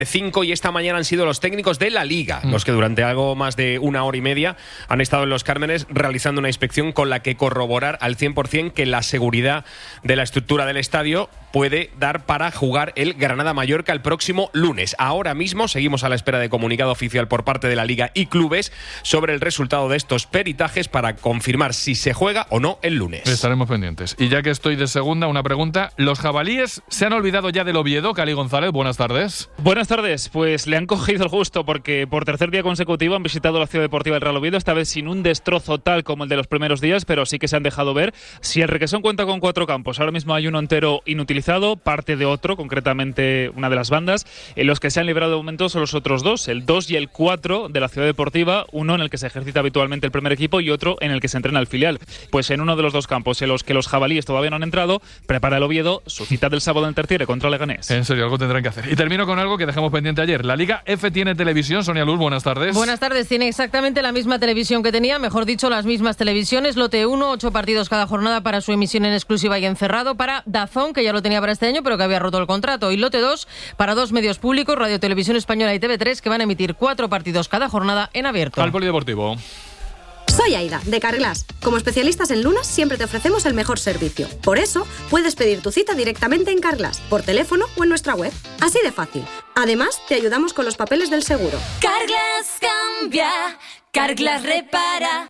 5 y esta mañana han sido los técnicos de la Liga los que durante algo más de una hora y media han estado en Los Cármenes realizando una inspección con la que corroborar al 100% que la seguridad de la estructura del estadio puede dar para jugar el Granada-Mallorca el próximo lunes. Ahora mismo seguimos a la espera de comunicado oficial por parte de la Liga y clubes sobre el resultado de estos peritajes para confirmar si se juega o no el lunes. Estaremos pendientes. Y ya que estoy de segunda, una pregunta. ¿Los jabalíes se han olvidado ya del Oviedo? Cali González, buenas tardes. Buenas tardes. Pues le han cogido el gusto porque por tercer día consecutivo han visitado la Ciudad Deportiva del Real Oviedo, esta vez sin un destrozo tal como el de los primeros días, pero sí que se han dejado ver. Si el Requesón cuenta con 4 campos, ahora mismo hay uno entero inutilizado, parte de otro, concretamente una de las bandas. En los que se han librado de momento son los otros 2, el 2 y el 4 de la Ciudad Deportiva, uno en el que se ejercita habitualmente el primer equipo y otro en el que se entrena el filial. Pues en uno de los 2 campos en los que los jabalíes todavía no han entrado, prepara el Oviedo su cita del sábado en Tertiere contra Leganés. En serio, algo tendrán que hacer. Y termino con algo que dejamos pendiente ayer. La Liga F tiene televisión. Sonia Luz, buenas tardes. Buenas tardes. Tiene exactamente la misma televisión que tenía, mejor dicho, las mismas televisiones. Lote 1, 8 partidos cada jornada para su emisión en exclusiva y encerrado. Para DAZN, que ya lo tenía para este año, pero que había roto el contrato. Y lote 2 para 2 medios públicos, Radio Televisión Española y TV3, que van a emitir 4 partidos cada jornada en abierto. Al polideportivo. Soy Aida, de Carglass. Como especialistas en lunas, siempre te ofrecemos el mejor servicio. Por eso, puedes pedir tu cita directamente en Carglass, por teléfono o en nuestra web. Así de fácil. Además, te ayudamos con los papeles del seguro. Carglass cambia, Carglass repara.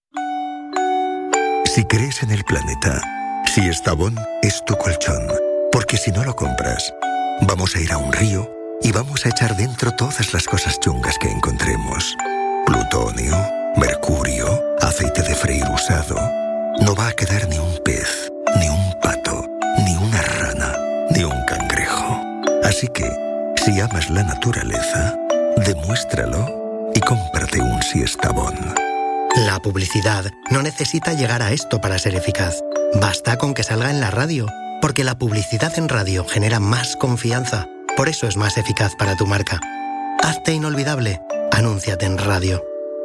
Si crees en el planeta, si Estavón es tu colchón, porque si no lo compras, vamos a ir a un río y vamos a echar dentro todas las cosas chungas que encontremos. Plutonio, mercurio, aceite de freír usado. No va a quedar ni un pez, ni un pato, ni una rana, ni un cangrejo. Así que, si amas la naturaleza, demuéstralo y cómprate un Siestabón. La publicidad no necesita llegar a esto para ser eficaz. Basta con que salga en la radio, porque la publicidad en radio genera más confianza. Por eso es más eficaz para tu marca. Hazte inolvidable. Anúnciate en radio.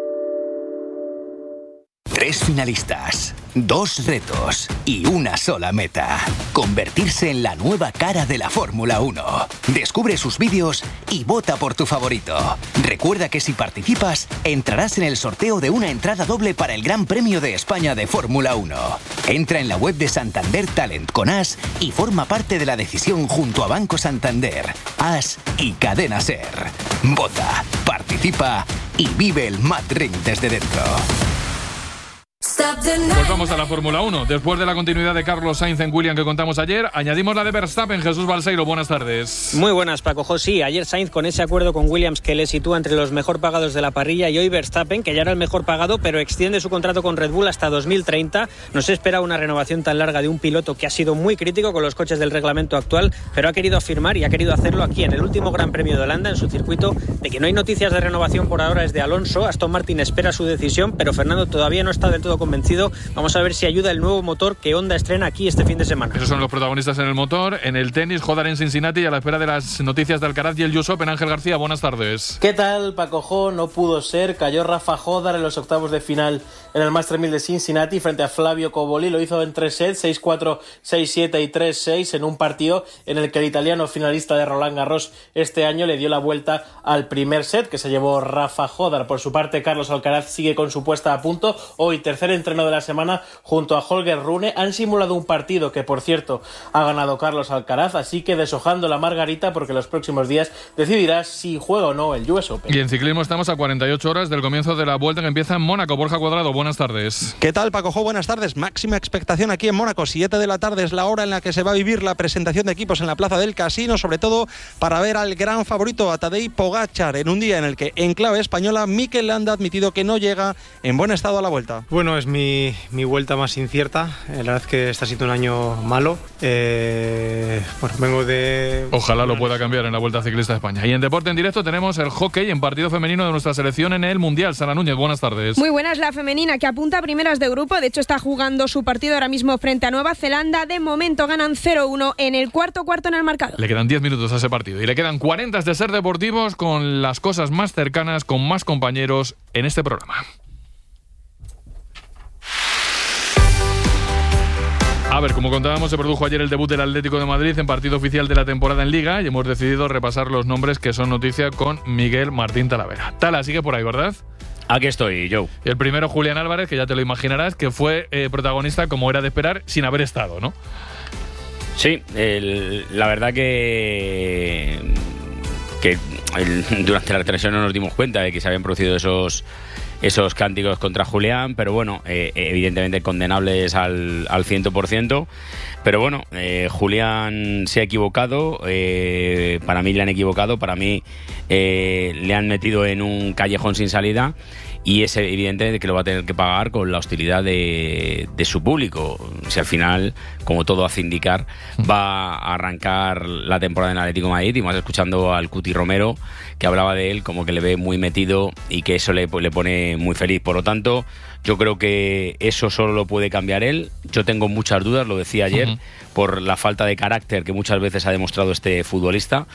3 finalistas, 2 retos y una sola meta: convertirse en la nueva cara de la Fórmula 1. Descubre sus vídeos y vota por tu favorito. Recuerda que si participas, entrarás en el sorteo de una entrada doble para el Gran Premio de España de Fórmula 1. Entra en la web de Santander Talent con As y forma parte de la decisión junto a Banco Santander, As y Cadena Ser. Vota, participa y vive el Mad Ring desde dentro. Pues vamos a la Fórmula 1. Después de la continuidad de Carlos Sainz en Williams que contamos ayer, añadimos la de Verstappen. Jesús Balseiro, buenas tardes. Muy buenas, Paco. Sí, ayer Sainz con ese acuerdo con Williams que le sitúa entre los mejor pagados de la parrilla, y hoy Verstappen, que ya era el mejor pagado, pero extiende su contrato con Red Bull hasta 2030. No se esperaba una renovación tan larga de un piloto que ha sido muy crítico con los coches del reglamento actual, pero ha querido afirmar y ha querido hacerlo aquí en el último Gran Premio de Holanda, en su circuito, de que no hay noticias de renovación por ahora es de Alonso. Aston Martin espera su decisión, pero Fernando todavía no está del todo convencido. Vamos a ver si ayuda el nuevo motor que Honda estrena aquí este fin de semana. Esos son los protagonistas en el motor. En el tenis, Jodar en Cincinnati, y a la espera de las noticias de Alcaraz y el US Open. Ángel García, buenas tardes. ¿Qué tal, Paco Jo? No pudo ser. Cayó Rafa Jodar en los octavos de final en el Master 1000 de Cincinnati frente a Flavio Cobolli. Lo hizo en 3 sets, 6-4, 6-7 y 3-6, en un partido en el que el italiano finalista de Roland Garros este año le dio la vuelta al primer set, que se llevó Rafa Jodar. Por su parte, Carlos Alcaraz sigue con su puesta a punto. Hoy, tercer entreno de la semana junto a Holger Rune. Han simulado un partido que, por cierto, ha ganado Carlos Alcaraz, así que deshojando la margarita, porque los próximos días decidirá si juega o no el US Open. Y en ciclismo estamos a 48 horas del comienzo de la vuelta que empieza en Mónaco. Borja Cuadrado, buenas tardes. ¿Qué tal, Paco Jo? Buenas tardes. Máxima expectación aquí en Mónaco. 7 de la tarde es la hora en la que se va a vivir la presentación de equipos en la Plaza del Casino, sobre todo para ver al gran favorito, a Tadej Pogačar, en un día en el que, en clave española, Mikel Landa ha admitido que no llega en buen estado a la vuelta. Bueno, es mi vuelta más incierta. La verdad es que está siendo un año malo. Bueno, vengo de... Ojalá lo pueda cambiar en la Vuelta Ciclista de España. Y en deporte en directo tenemos el hockey en partido femenino de nuestra selección en el Mundial. Sara Núñez, buenas tardes. Muy buenas, la femenina que apunta a primeras de grupo. De hecho, está jugando su partido ahora mismo frente a Nueva Zelanda. De momento ganan 0-1 en el cuarto en el marcador. Le quedan 10 minutos a ese partido y le quedan 40 de Ser Deportivos, con las cosas más cercanas, con más compañeros en este programa. A ver, como contábamos, se produjo ayer el debut del Atlético de Madrid en partido oficial de la temporada en Liga y hemos decidido repasar los nombres que son noticia con Miguel Martín Talavera. Tala, sigue por ahí, ¿verdad? Aquí estoy, Joe. El primero, Julián Álvarez, que ya te lo imaginarás, que fue protagonista, como era de esperar, sin haber estado, ¿no? Sí, la verdad que durante la retransmisión no nos dimos cuenta de que se habían producido esos cánticos contra Julián, pero bueno, evidentemente condenables al 100%, pero bueno, Julián se ha equivocado, para mí le han equivocado, para mí le han metido en un callejón sin salida y es evidente que lo va a tener que pagar con la hostilidad de su público. Si al final, como todo hace indicar, va a arrancar la temporada en el Atlético de Madrid, y más escuchando al Cuti Romero, que hablaba de él como que le ve muy metido y que eso le pone muy feliz. Por lo tanto, yo creo que eso solo lo puede cambiar él. Yo tengo muchas dudas, lo decía ayer, por la falta de carácter que muchas veces ha demostrado este futbolista.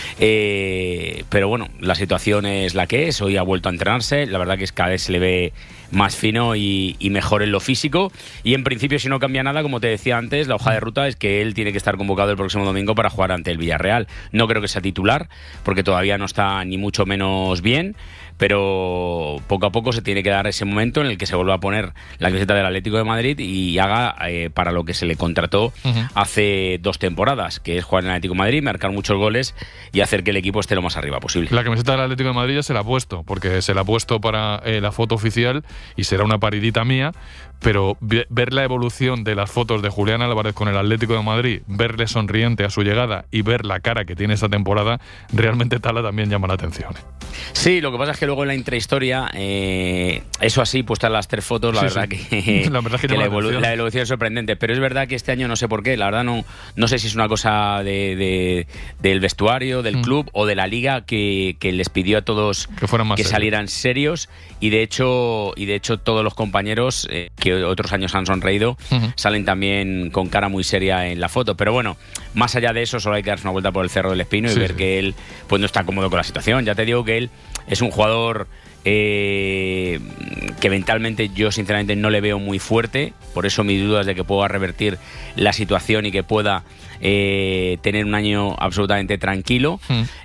Pero bueno, la situación es la que es. Hoy ha vuelto a entrenarse. La verdad que cada vez se le ve más fino y mejor en lo físico. Y en principio, si no cambia nada, como te decía antes, la hoja de ruta es que él tiene que estar convocado el próximo domingo para jugar ante el Villarreal. No creo que sea titular, porque todavía no está ni mucho menos bien, pero poco a poco se tiene que dar ese momento en el que se vuelva a poner la camiseta del Atlético de Madrid y haga para lo que se le contrató hace 2 temporadas, que es jugar en el Atlético de Madrid, marcar muchos goles y hacer que el equipo esté lo más arriba posible. La camiseta del Atlético de Madrid ya se la ha puesto, porque se la ha puesto para la foto oficial y será una paridita mía, pero ver la evolución de las fotos de Julián Álvarez con el Atlético de Madrid, verle sonriente a su llegada y ver la cara que tiene esta temporada, realmente Tala también llama la atención. Sí, lo que pasa es que luego en la intrahistoria, eso así, puestas las 3 fotos, la verdad que la evolución es sorprendente. Pero es verdad que este año no sé por qué, la verdad no sé si es una cosa del vestuario, del club o de la liga que les pidió a todos que salieran serios, y de hecho todos los compañeros que otros años han sonreído salen también con cara muy seria en la foto. Pero bueno, más allá de eso, solo hay que darse una vuelta por el Cerro del Espino y ver que él pues no está cómodo con la situación. Ya te digo que él es un jugador que mentalmente yo sinceramente no le veo muy fuerte, por eso mis dudas de que pueda revertir la situación y que pueda tener un año absolutamente tranquilo,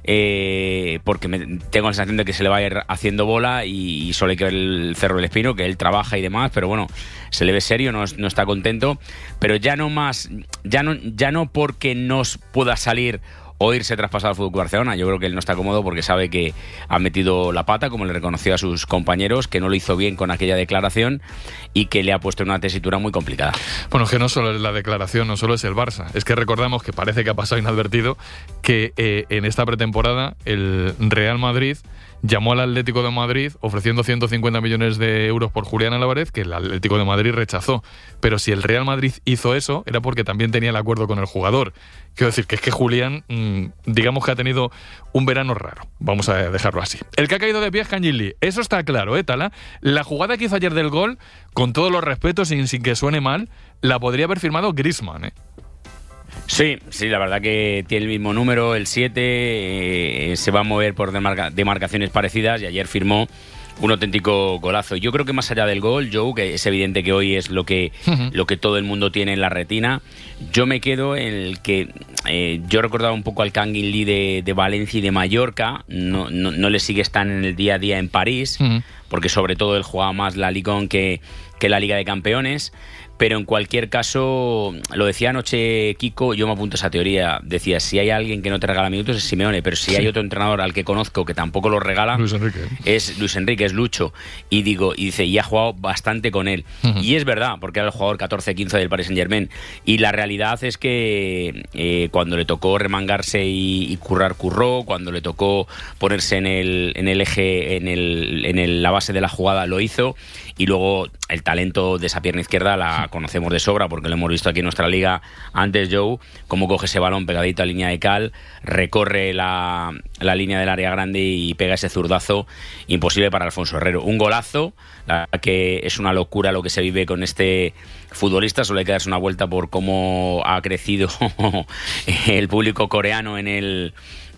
porque tengo la sensación de que se le va a ir haciendo bola y solo hay que ver el Cerro del Espino, que él trabaja y demás, pero bueno, se le ve serio, no está contento, pero ya no porque no pueda salir o irse traspasado al Fútbol Club Barcelona. Yo creo que él no está cómodo porque sabe que ha metido la pata, como le reconoció a sus compañeros, que no lo hizo bien con aquella declaración y que le ha puesto en una tesitura muy complicada. Bueno, es que no solo es la declaración, no solo es el Barça, es que recordamos que parece que ha pasado inadvertido que en esta pretemporada el Real Madrid llamó al Atlético de Madrid ofreciendo 150 millones de euros por Julián Álvarez, que el Atlético de Madrid rechazó. Pero si el Real Madrid hizo eso, era porque también tenía el acuerdo con el jugador. Quiero decir que es que Julián, digamos que ha tenido un verano raro. Vamos a dejarlo así. El que ha caído de pie es Kangin Lee. Eso está claro, Tala. La jugada que hizo ayer del gol, con todos los respetos, sin que suene mal, la podría haber firmado Griezmann, Sí, la verdad que tiene el mismo número, el 7, se va a mover por demarcaciones parecidas y ayer firmó un auténtico golazo. Yo creo que más allá del gol, Joe, que es evidente que hoy es lo que todo el mundo tiene en la retina, yo me quedo en el que yo recordaba un poco al Kangin Lee de Valencia y de Mallorca, no le sigues tan en el día a día en París, porque sobre todo él jugaba más la Ligue 1 que la Liga de Campeones. Pero en cualquier caso, lo decía anoche Kiko, yo me apunto a esa teoría, decía, si hay alguien que no te regala minutos es Simeone, pero si hay otro entrenador al que conozco que tampoco los regala, es Luis Enrique, es Lucho, y dice, y ha jugado bastante con él, y es verdad, porque era el jugador 14-15 del Paris Saint-Germain, y la realidad es que cuando le tocó remangarse y curró, cuando le tocó ponerse en el eje, en la base de la jugada, lo hizo, y luego el talento de esa pierna izquierda la conocemos de sobra porque lo hemos visto aquí en nuestra liga antes, Joe, cómo coge ese balón pegadito a línea de cal, recorre la línea del área grande y pega ese zurdazo imposible para Alfonso Herrero. Un golazo, la verdad que es una locura lo que se vive con este futbolista, solo hay que darse una vuelta por cómo ha crecido el público coreano en el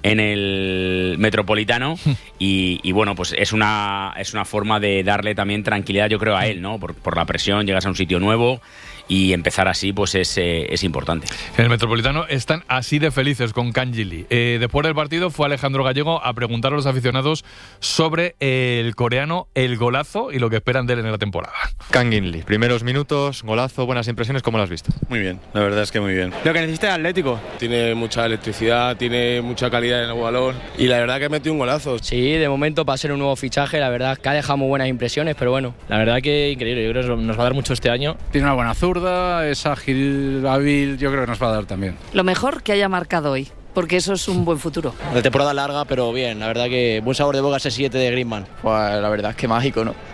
Metropolitano y bueno, pues es una forma de darle también tranquilidad, yo creo, a él, ¿no? Por la presión, llegas a un sitio nuevo y empezar así pues es importante. En el Metropolitano están así de felices con Kang In-lee. Después del partido fue Alejandro Gallego a preguntar a los aficionados sobre el coreano, el golazo y lo que esperan de él en la temporada. Kang In-lee, primeros minutos, golazo, buenas impresiones, ¿cómo lo has visto? Muy bien, la verdad es que muy bien. Lo que necesita el Atlético. Tiene mucha electricidad, tiene mucha calidad en el balón y la verdad que metió un golazo. Sí, de momento para ser un nuevo fichaje, la verdad que ha dejado muy buenas impresiones, pero bueno, la verdad que increíble, yo creo que nos va a dar mucho este año. Tiene una buena zurda, es ágil, hábil, yo creo que nos va a dar también. Lo mejor que haya marcado hoy, porque eso es un buen futuro. La temporada larga, pero bien, la verdad que buen sabor de boca ese 7 de Griezmann. Pues la verdad es que mágico, ¿no?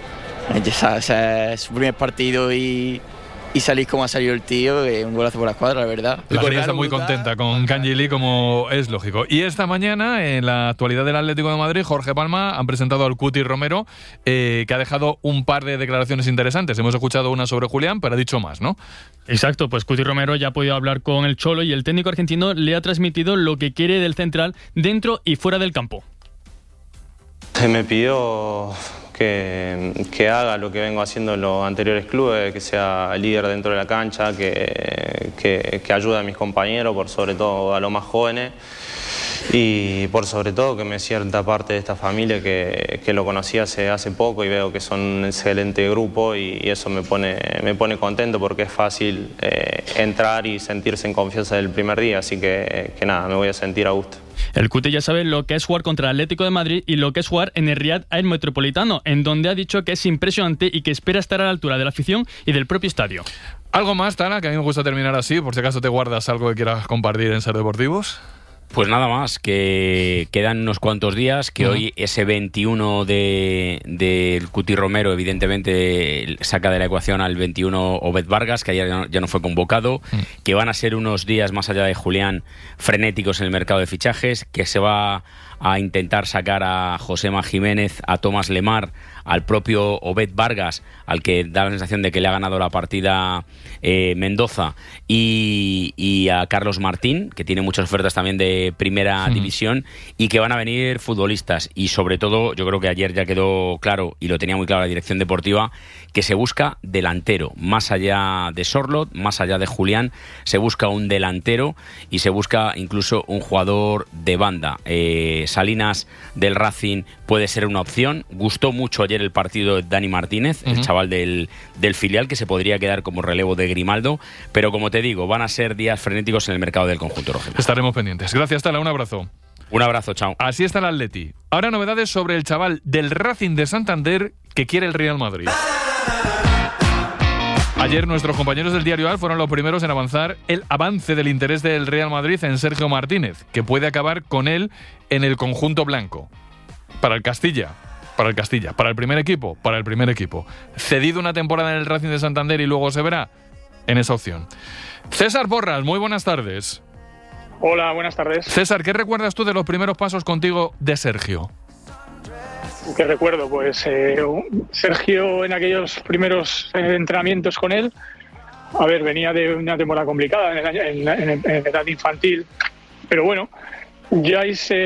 Es su primer partido y salís como ha salido el tío, un golazo por la escuadra, la verdad. La gente está muy contenta con Kang In-lee, como es lógico. Y esta mañana, en la actualidad del Atlético de Madrid, Jorge Palma han presentado al Cuti Romero, que ha dejado un par de declaraciones interesantes. Hemos escuchado una sobre Julián, pero ha dicho más, ¿no? Exacto, pues Cuti Romero ya ha podido hablar con el Cholo y el técnico argentino le ha transmitido lo que quiere del central dentro y fuera del campo. Me pidió que haga lo que vengo haciendo en los anteriores clubes, que sea líder dentro de la cancha, que ayude a mis compañeros, por sobre todo a los más jóvenes, y por sobre todo que me sienta parte de esta familia que lo conocí hace poco y veo que son un excelente grupo y eso me pone contento porque es fácil entrar y sentirse en confianza del primer día, así que nada, me voy a sentir a gusto. El Cuti ya sabe lo que es jugar contra el Atlético de Madrid y lo que es jugar en el Riad Air Metropolitano, en donde ha dicho que es impresionante y que espera estar a la altura de la afición y del propio estadio. ¿Algo más, Tana, que a mí me gusta terminar así, por si acaso te guardas algo que quieras compartir en Ser Deportivos? Pues nada más, que quedan unos cuantos días, que hoy ese 21 del Cuti Romero evidentemente saca de la ecuación al 21 Obed Vargas, que ayer ya no fue convocado, que van a ser unos días más allá de Julián frenéticos en el mercado de fichajes, que se va a intentar sacar a Josema Jiménez, a Tomás Lemar, al propio Obed Vargas, al que da la sensación de que le ha ganado la partida Mendoza, y a Carlos Martín, que tiene muchas ofertas también de primera división, y que van a venir futbolistas. Y sobre todo, yo creo que ayer ya quedó claro, y lo tenía muy claro la dirección deportiva, que se busca delantero. Más allá de Sorlot, más allá de Julián, se busca un delantero y se busca incluso un jugador de banda. Salinas del Racing puede ser una opción. Gustó mucho ayer el partido de Dani Martínez, el chaval del filial, que se podría quedar como relevo de Grimaldo, pero como te digo, van a ser días frenéticos en el mercado del conjunto rojo. Estaremos pendientes. Gracias, Tala, un abrazo. Un abrazo, chao. Así está el Atleti. Ahora novedades sobre el chaval del Racing de Santander que quiere el Real Madrid. Ayer nuestros compañeros del diario AS fueron los primeros en avanzar el avance del interés del Real Madrid en Sergio Martínez, que puede acabar con él en el conjunto blanco. Para el Castilla. Para el primer equipo. Cedido una temporada en el Racing de Santander y luego se verá en esa opción. César Porras, muy buenas tardes. Hola, buenas tardes. César, ¿qué recuerdas tú de los primeros pasos contigo de Sergio? ¿Qué recuerdo? Pues Sergio, en aquellos primeros entrenamientos con él, a ver, venía de una temporada complicada en edad infantil, pero bueno, ya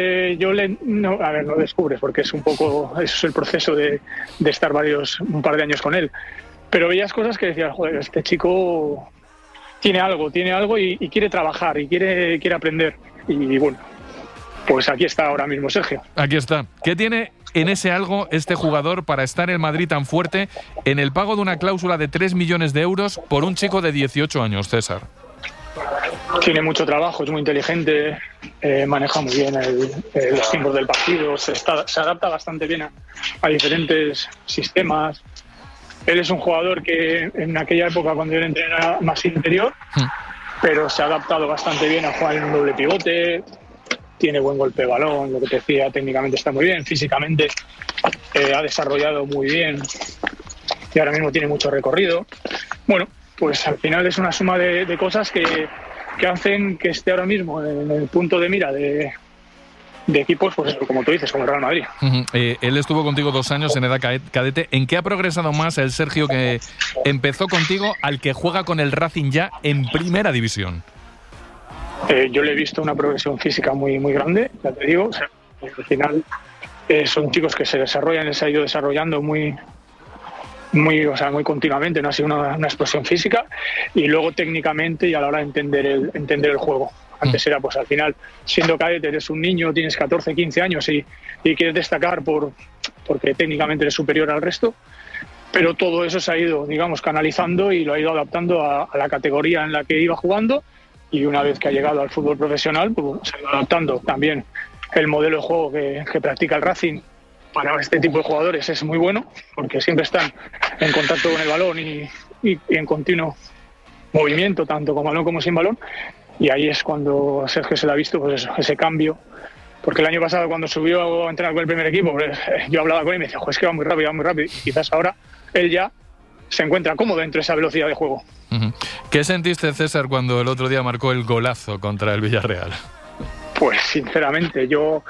no descubres, porque es un poco, eso es el proceso de estar un par de años con él, pero veías cosas que decías, joder, este chico tiene algo y quiere trabajar y quiere aprender, y bueno, pues aquí está ahora mismo Sergio. Aquí está. ¿Qué tiene en ese algo este jugador para estar en Madrid tan fuerte en el pago de una cláusula de 3 millones de euros por un chico de 18 años, César? Tiene mucho trabajo, es muy inteligente, maneja muy bien los tiempos del partido, se adapta bastante bien a diferentes sistemas. Él es un jugador que en aquella época, cuando yo le entrené, era más interior, pero se ha adaptado bastante bien a jugar en un doble pivote. Tiene buen golpe de balón, lo que te decía, técnicamente está muy bien, físicamente ha desarrollado muy bien y ahora mismo tiene mucho recorrido. Bueno, pues al final es una suma de cosas que hacen que esté ahora mismo en el punto de mira de equipos, pues como tú dices, como el Real Madrid. Él estuvo contigo 2 años en edad cadete. ¿En qué ha progresado más el Sergio que empezó contigo al que juega con el Racing ya en primera división? Yo le he visto una progresión física muy, muy grande, ya te digo. O sea, al final son chicos que se desarrollan, se ha ido desarrollando muy muy continuamente, no ha sido una explosión física, y luego técnicamente y a la hora de entender el juego. Antes era, pues al final, siendo cadete, eres un niño, tienes 14, 15 años y quieres destacar porque técnicamente eres superior al resto, pero todo eso se ha ido, digamos, canalizando y lo ha ido adaptando a la categoría en la que iba jugando, y una vez que ha llegado al fútbol profesional, pues se ha ido adaptando también. El modelo de juego que practica el Racing para este tipo de jugadores es muy bueno, porque siempre están en contacto con el balón y en continuo movimiento, tanto con balón como sin balón, y ahí es cuando Sergio se le ha visto, pues eso, ese cambio, porque el año pasado cuando subió a entrenar con el primer equipo, pues, yo hablaba con él y me decía, es que va muy rápido, y quizás ahora él ya se encuentra cómodo entre esa velocidad de juego. ¿Qué sentiste, César, cuando el otro día marcó el golazo contra el Villarreal? Pues sinceramente, yo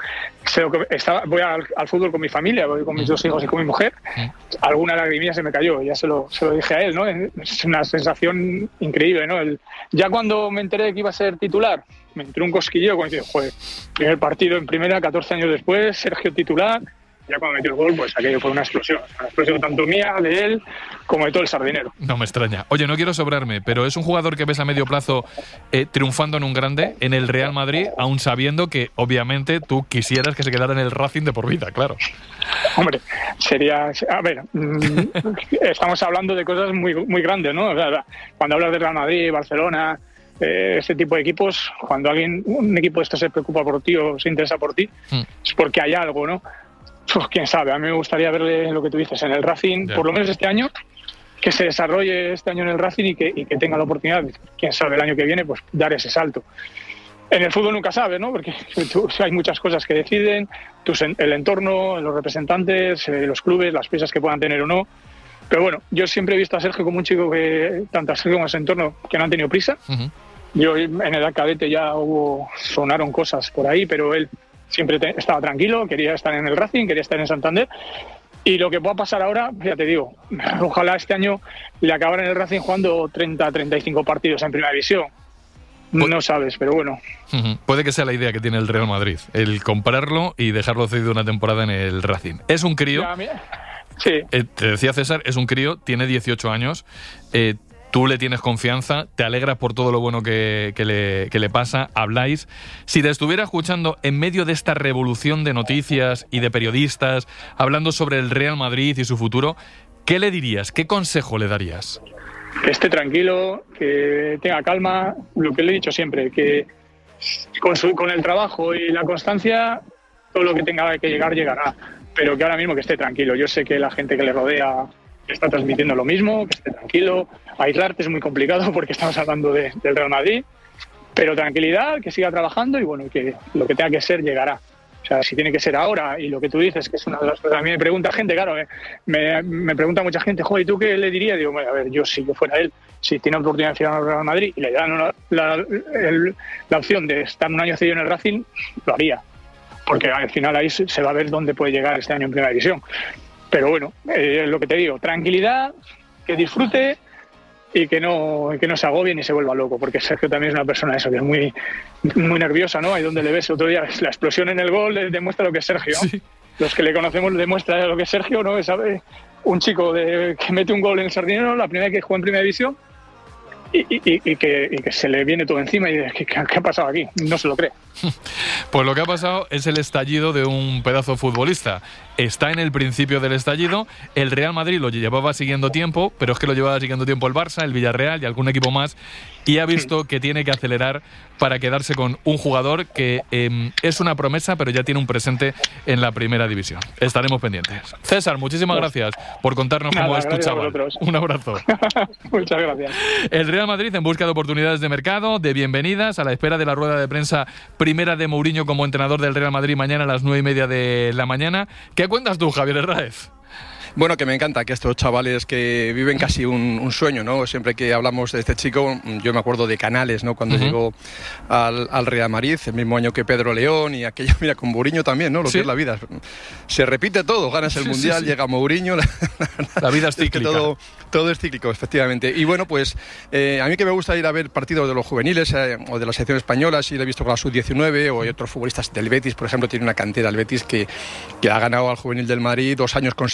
voy al fútbol con mi familia, voy con mis 2 hijos y con mi mujer. Alguna lagrimilla se me cayó, ya se lo dije a él, ¿no? Es una sensación increíble, ¿no? Ya cuando me enteré de que iba a ser titular, me entró un cosquilleo cuando dije, joder, primer partido en primera, 14 años después, Sergio titular. Ya cuando metió el gol, pues aquello fue una explosión tanto mía, de él, como de todo el Sardinero. No me extraña. Oye, no quiero sobrarme, pero es un jugador que ves a medio plazo triunfando en un grande, en el Real Madrid, aún sabiendo que, obviamente, tú quisieras que se quedara en el Racing de por vida, claro. Hombre, sería... A ver, estamos hablando de cosas muy, muy grandes, ¿no? O sea, cuando hablas de Real Madrid, Barcelona, este tipo de equipos, cuando un equipo de estos se preocupa por ti o se interesa por ti, es porque hay algo, ¿no? Pues quién sabe, a mí me gustaría verle lo que tú dices en el Racing, por lo menos este año, que se desarrolle este año en el Racing y que tenga la oportunidad, quién sabe, el año que viene, pues dar ese salto. En el fútbol nunca sabes, ¿no? Porque hay muchas cosas que deciden, el entorno, los representantes, los clubes, las piezas que puedan tener o no. Pero bueno, yo siempre he visto a Sergio como un chico que, tanto a Sergio como a su entorno, que no han tenido prisa. Yo en edad cadete ya sonaron cosas por ahí, pero él siempre estaba tranquilo, quería estar en el Racing, quería estar en Santander. Y lo que pueda pasar ahora, ya te digo, ojalá este año le acabara en el Racing jugando 30, 35 partidos en Primera División. No sabes, pero bueno. Puede que sea la idea que tiene el Real Madrid, el comprarlo y dejarlo cedido una temporada en el Racing. Es un crío. Sí. Te decía César, es un crío, tiene 18 años. Tú le tienes confianza, te alegras por todo lo bueno que le pasa, habláis. Si te estuviera escuchando en medio de esta revolución de noticias y de periodistas, hablando sobre el Real Madrid y su futuro, ¿qué le dirías? ¿Qué consejo le darías? Que esté tranquilo, que tenga calma, lo que le he dicho siempre, que con el trabajo y la constancia, todo lo que tenga que llegar, llegará. Pero que ahora mismo que esté tranquilo. Yo sé que la gente que le rodea está transmitiendo lo mismo, que esté tranquilo. Aislarte es muy complicado porque estamos hablando del Real Madrid, pero tranquilidad, que siga trabajando y bueno, que lo que tenga que ser llegará. O sea, si tiene que ser ahora, y lo que tú dices, que es una de las cosas, a mí me pregunta gente, claro, me pregunta mucha gente, joder, ¿y tú qué le dirías? Digo, bueno, a ver, yo si yo fuera él, si tiene oportunidad de firmar al Real Madrid y le dan la opción de estar un año cedido en el Racing, lo haría. Porque al final ahí se va a ver dónde puede llegar este año en Primera División. Pero bueno, lo que te digo, tranquilidad, que disfrute y que no se agobie ni se vuelva loco, porque Sergio también es una persona eso, que es muy, muy nerviosa, ¿no? Ahí donde le ves el otro día la explosión en el gol demuestra lo que es Sergio, ¿no? Sí. Los que le conocemos demuestra lo que es Sergio, ¿no? Es un chico que mete un gol en el Sardinero, la primera vez que jugó en Primera División, y que se le viene todo encima y dice, ¿qué ha pasado aquí? No se lo cree. Pues lo que ha pasado es el estallido de un pedazo futbolista. Está en el principio del estallido. El Real Madrid lo llevaba siguiendo tiempo, pero es que lo llevaba siguiendo tiempo el Barça, el Villarreal y algún equipo más, y ha visto que tiene que acelerar para quedarse con un jugador que es una promesa, pero ya tiene un presente en la Primera División. Estaremos pendientes. César, muchísimas gracias por contarnos cómo es tu chaval. Un abrazo. Muchas gracias. El Real Madrid en busca de oportunidades de mercado, de bienvenidas, a la espera de la rueda de prensa primera de Mourinho como entrenador del Real Madrid mañana a las 9:30 de la mañana. ¿Qué cuentas tú, Javier Herráez? Bueno, que me encanta que estos chavales que viven casi un sueño, ¿no? Siempre que hablamos de este chico, yo me acuerdo de Canales, ¿no? Cuando llegó al Real Madrid, el mismo año que Pedro León y aquello, mira, con Mourinho también, ¿no? Lo que es la vida. Se repite todo, ganas el Mundial, llega Mourinho. La vida es cíclica. Todo es cíclico, efectivamente. Y bueno, pues a mí que me gusta ir a ver partidos de los juveniles o de la selección española, si lo he visto con la Sub-19 o hay otros futbolistas del Betis, por ejemplo, tiene una cantera el Betis que ha ganado al juvenil del Madrid 2 años consecutivos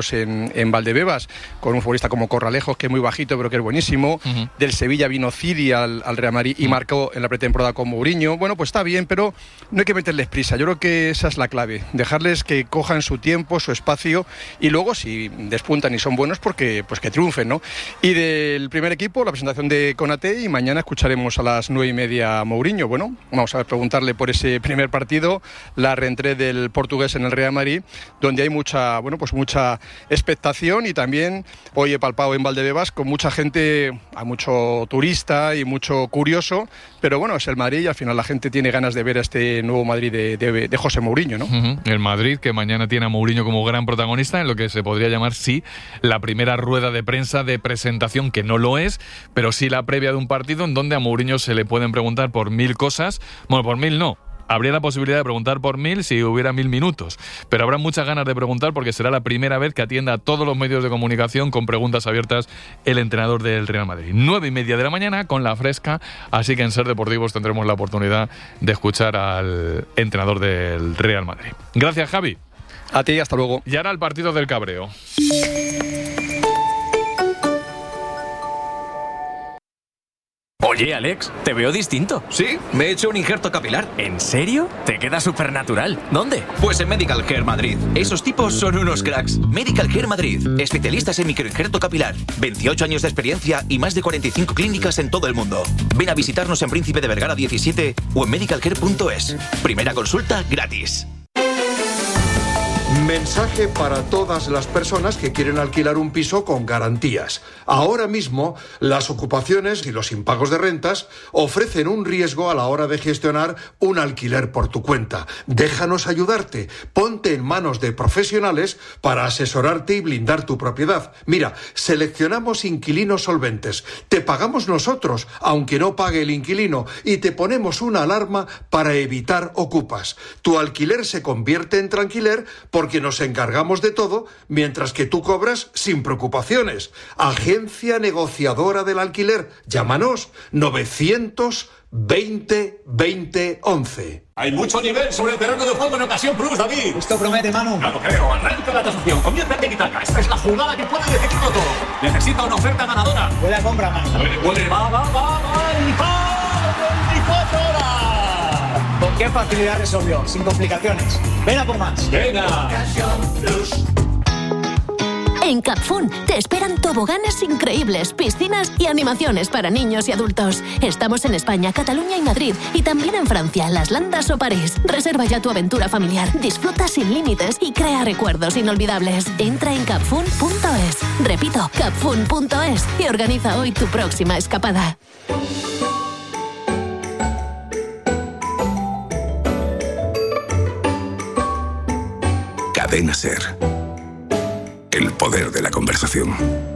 partidos en Valdebebas, con un futbolista como Corralejos, que es muy bajito pero que es buenísimo. Del Sevilla vino Ciri al Real Madrid y marcó en la pretemporada con Mourinho. Bueno, pues está bien, pero no hay que meterles prisa. Yo creo que esa es la clave, dejarles que cojan su tiempo, su espacio, y luego si despuntan y son buenos, pues que triunfen, ¿no? Y del primer equipo, la presentación de Konaté, y mañana escucharemos a las 9:30 a Mourinho. Bueno, vamos a preguntarle por ese primer partido, la reentrée del portugués en el Real Madrid, donde hay mucha expectación, y también hoy he palpado en Valdebebas con mucha gente, hay mucho turista y mucho curioso, pero bueno, es el Madrid y al final la gente tiene ganas de ver a este nuevo Madrid de José Mourinho, ¿no? El Madrid, que mañana tiene a Mourinho como gran protagonista en lo que se podría llamar, sí, la primera rueda de prensa de presentación, que no lo es, pero sí la previa de un partido en donde a Mourinho se le pueden preguntar por 1000 cosas. Bueno, por 1000 no. Habría la posibilidad de preguntar por 1000 si hubiera 1000 minutos, pero habrá muchas ganas de preguntar porque será la primera vez que atienda a todos los medios de comunicación con preguntas abiertas el entrenador del Real Madrid. 9:30 de la mañana con La Fresca, así que en Ser Deportivos tendremos la oportunidad de escuchar al entrenador del Real Madrid. Gracias, Javi. A ti, hasta luego. Y ahora el partido del cabreo. Oye, Alex, te veo distinto. Sí, me he hecho un injerto capilar. ¿En serio? Te queda súper natural. ¿Dónde? Pues en Medical Care Madrid. Esos tipos son unos cracks. Medical Care Madrid. Especialistas en microinjerto capilar. 28 años de experiencia y más de 45 clínicas en todo el mundo. Ven a visitarnos en Príncipe de Vergara 17 o en medicalcare.es. Primera consulta gratis. Mensaje para todas las personas que quieren alquilar un piso con garantías. Ahora mismo, las ocupaciones y los impagos de rentas ofrecen un riesgo a la hora de gestionar un alquiler por tu cuenta. Déjanos ayudarte. Ponte en manos de profesionales para asesorarte y blindar tu propiedad. Mira, seleccionamos inquilinos solventes. Te pagamos nosotros, aunque no pague el inquilino, y te ponemos una alarma para evitar ocupas. Tu alquiler se convierte en tranquiler porque nos encargamos de todo, mientras que tú cobras sin preocupaciones. Agencia negociadora del alquiler. Llámanos 920 20 11. Hay mucho nivel sobre el terreno de juego en Ocasión Plus, David. Esto promete, Manu. Ya lo creo. Arranca la tasación. Comienza el tiki-taka. Esta es la jugada que puede decidirlo todo. Necesita una oferta ganadora. Huele a compra, Manu. Huele. Va. ¡El 24 horas! ¿Con qué facilidad resolvió? Sin complicaciones. Ven a por más. Venga. En Capfun te esperan toboganes increíbles, piscinas y animaciones para niños y adultos. Estamos en España, Cataluña y Madrid, y también en Francia, Las Landas o París. Reserva ya tu aventura familiar, disfruta sin límites y crea recuerdos inolvidables. Entra en capfun.es. Repito, capfun.es, y organiza hoy tu próxima escapada. Cadena Ser. El poder de la conversación.